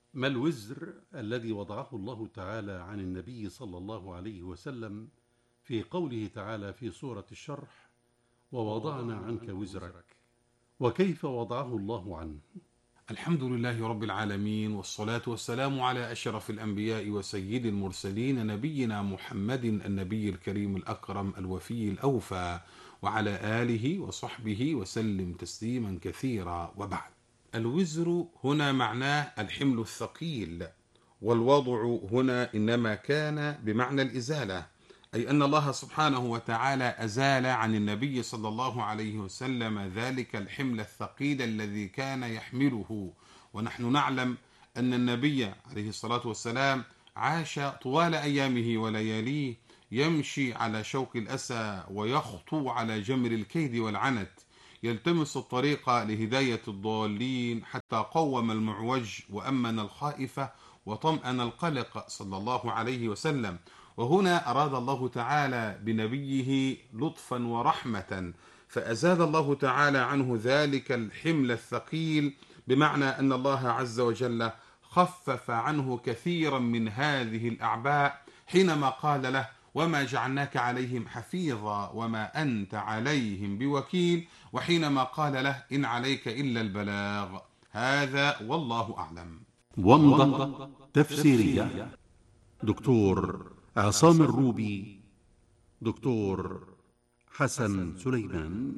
ما الوزر الذي وضعه الله تعالى عن النبي صلى الله عليه وسلم في قوله تعالى في سورة الشرح: ووضعنا عنك وزرك؟ وكيف وضعه الله عنه؟ الحمد لله رب العالمين، والصلاة والسلام على أشرف الأنبياء وسيد المرسلين، نبينا محمد النبي الكريم الأكرم الوفي الأوفى، وعلى آله وصحبه وسلم تسليما كثيرا. وبعد، الوزر هنا معناه الحمل الثقيل، والوضع هنا إنما كان بمعنى الإزالة، أي أن الله سبحانه وتعالى أزال عن النبي صلى الله عليه وسلم ذلك الحمل الثقيل الذي كان يحمله. ونحن نعلم أن النبي عليه الصلاة والسلام عاش طوال أيامه ولياليه يمشي على شوك الأسى ويخطو على جمر الكيد والعنت، يلتمس الطريق لهداية الضالين حتى قوم المعوج وأمن الخائف وطمأن القلق صلى الله عليه وسلم. وهنا أراد الله تعالى بنبيه لطفا ورحمة، فأزال الله تعالى عنه ذلك الحمل الثقيل، بمعنى أن الله عز وجل خفف عنه كثيرا من هذه الأعباء حينما قال له: وما جعلناك عليهم حفيظا وما أنت عليهم بوكيل، وحينما قال له: إن عليك إلا البلاغ. هذا والله أعلم. ومضة تفسيرية، دكتور عصام الروبي، دكتور حسن سليمان.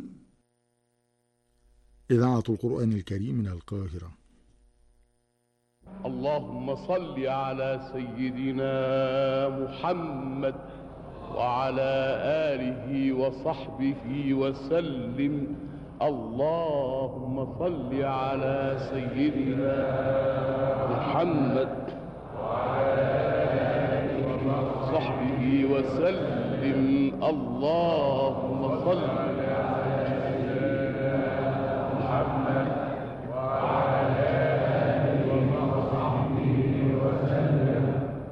إذاعة القرآن الكريم من القاهرة. اللهم صل على سيدنا محمد وعلى آله وصحبه وسلم. اللهم صل على سيدنا محمد وعلى آله وصحبه وسلم. اللهم صل على سيدنا محمد وعلى آله وصحبه وسلم.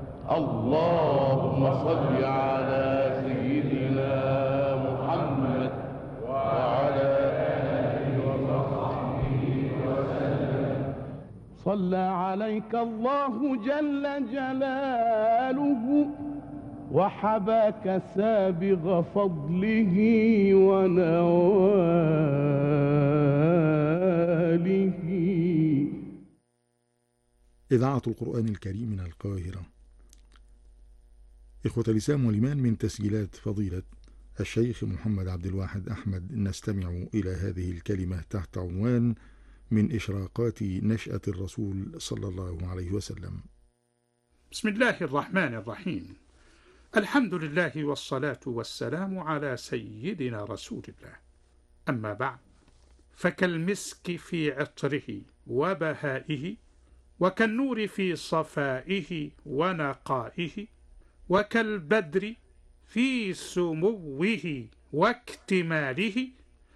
اللهم صل على سيدنا محمد وعلى آله وصحبه وسلم. صلى عليك الله جل جلاله وحباك سابغ فضله ونواله. إذاعة القرآن الكريم من القاهرة. إخوة الإسلام والإيمان، من تسجيلات فضيلة الشيخ محمد عبد الواحد أحمد نستمع إلى هذه الكلمة تحت عنوان: من إشراقات نشأة الرسول صلى الله عليه وسلم. بسم الله الرحمن الرحيم. الحمد لله والصلاة والسلام على سيدنا رسول الله. أما بعد، فكالمسك في عطره وبهائه، وكالنور في صفائه ونقائه، وكالبدر في سموه واكتماله،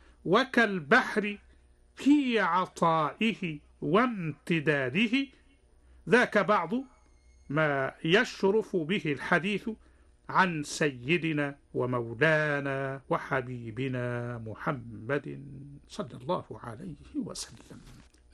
وكالبحر في عطائه وامتداده. ذاك بعض ما يشرف به الحديث عن سيدنا ومولانا وحبيبنا محمد صلى الله عليه وسلم،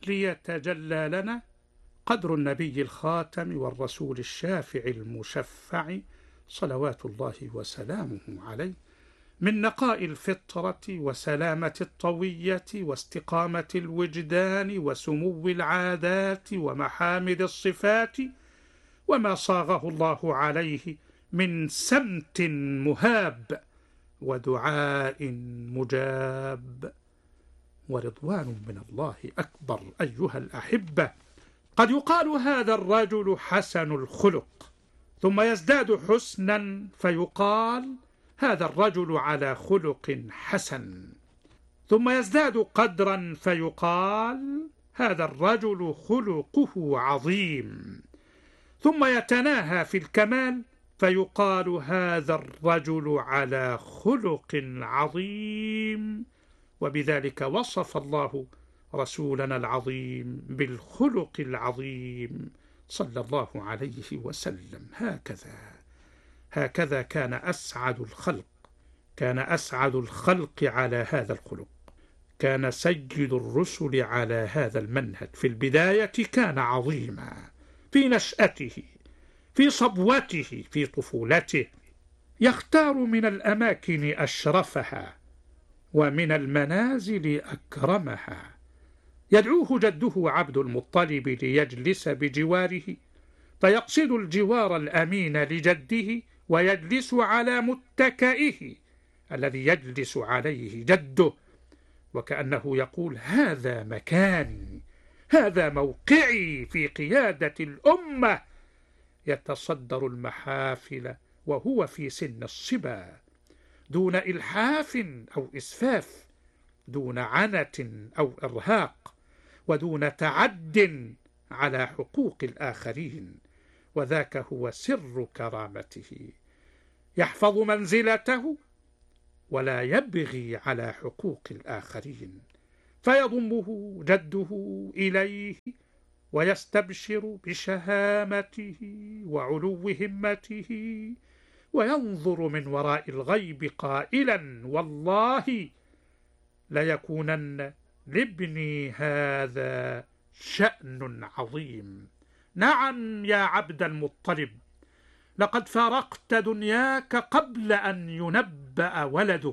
ليتجلى لنا قدر النبي الخاتم والرسول الشافع المشفع صلوات الله وسلامه عليه، من نقاء الفطرة وسلامة الطوية واستقامة الوجدان وسمو العادات ومحامد الصفات، وما صاغه الله عليه من سمت مهاب ودعاء مجاب، ورضوان من الله أكبر. أيها الأحبة، قد يقال هذا الرجل حسن الخلق، ثم يزداد حسنا فيقال هذا الرجل على خلق حسن، ثم يزداد قدرا فيقال هذا الرجل خلقه عظيم، ثم يتناهى في الكمال فيقال هذا الرجل على خلق عظيم. وبذلك وصف الله رسولنا العظيم بالخلق العظيم صلى الله عليه وسلم. هكذا كان أسعد الخلق، كان أسعد الخلق على هذا الخلق، كان سيد الرسل على هذا المنهج. في البداية كان عظيما، في نشأته، في صبوته، في طفولته، يختار من الأماكن أشرفها ومن المنازل أكرمها. يدعوه جده عبد المطلب ليجلس بجواره، فيقصد الجوار الأمين لجده ويجلس على متكئه الذي يجلس عليه جده، وكأنه يقول: هذا مكاني، هذا موقعي في قيادة الأمة. يتصدر المحافل وهو في سن الصبا، دون إلحاف أو إسفاف، دون عنة أو إرهاق، ودون تعد على حقوق الآخرين، وذاك هو سر كرامته. يحفظ منزلته ولا يبغي على حقوق الآخرين، فيضمه جده إليه ويستبشر بشهامته وعلو همته، وينظر من وراء الغيب قائلا: والله ليكونن لابني هذا شأن عظيم. نعم يا عبد المطلب، لقد فارقت دنياك قبل أن ينبأ ولدك،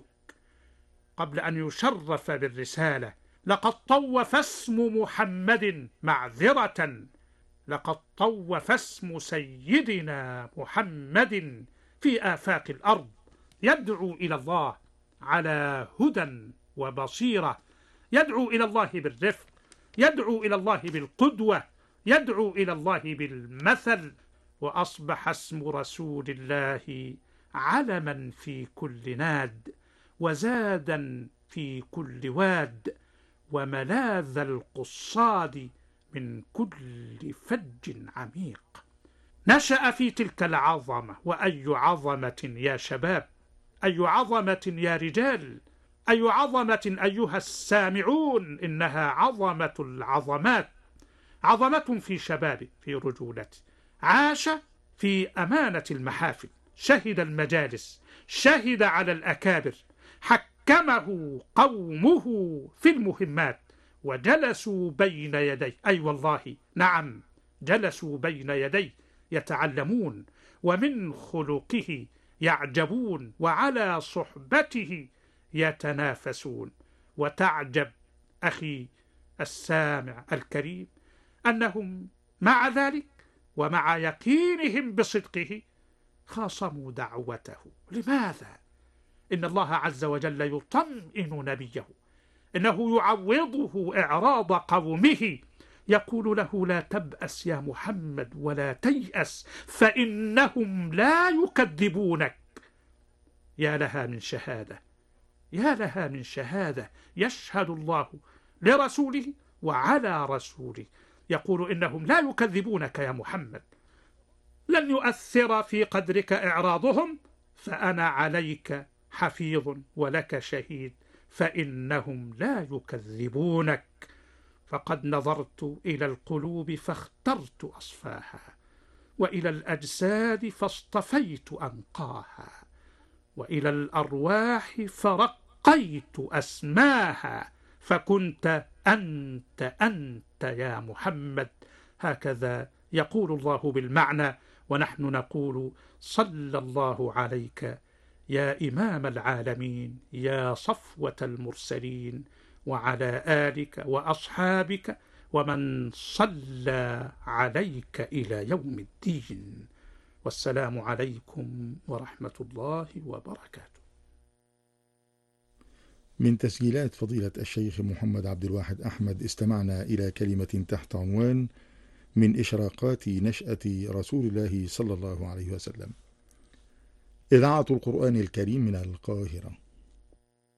قبل أن يشرف بالرسالة. لقد طوف اسم محمد معذرة، لقد طوف اسم سيدنا محمد في آفاق الأرض، يدعو إلى الله على هدى وبصيرة، يدعو إلى الله بالرفق، يدعو إلى الله بالقدوة، يدعو إلى الله بالمثل. وأصبح اسم رسول الله علما في كل ناد، وزادا في كل واد، وملاذ القصاد من كل فج عميق. نشأ في تلك العظمة، وأي عظمة يا شباب، أي عظمة يا رجال، أي عظمة أيها السامعون. إنها عظمة العظمات، عظمة في شبابه، في رجولته. عاش في أمانة المحافل، شهد المجالس، شهد على الأكابر، حكمه قومه في المهمات، وجلسوا بين يديه. أي والله نعم، جلسوا بين يديه يتعلمون، ومن خلقه يعجبون، وعلى صحبته يتنافسون. وتعجب أخي السامع الكريم أنهم مع ذلك ومع يقينهم بصدقه خاصموا دعوته. لماذا؟ إن الله عز وجل يطمئن نبيه، إنه يعوضه إعراض قومه، يقول له: لا تبأس يا محمد ولا تيأس، فإنهم لا يكذبونك. يا لها من شهادة، يا لها من شهادة. يشهد الله لرسوله وعلى رسوله، يقول: إنهم لا يكذبونك يا محمد، لن يؤثر في قدرك إعراضهم، فأنا عليك حفيظ ولك شهيد، فإنهم لا يكذبونك. فقد نظرت إلى القلوب فاخترت أصفاها، وإلى الأجساد فاصطفيت أنقاها، وإلى الأرواح فرقيت أسماها، فكنت أنت يا محمد. هكذا يقول الله بالمعنى، ونحن نقول: صلى الله عليك يا إمام العالمين، يا صفوة المرسلين، وعلى آلك وأصحابك ومن صلى عليك إلى يوم الدين. والسلام عليكم ورحمة الله وبركاته. من تسجيلات فضيلة الشيخ محمد عبد الواحد أحمد استمعنا إلى كلمة تحت عنوان: من إشراقات نشأة رسول الله صلى الله عليه وسلم. إذاعة القرآن الكريم من القاهرة.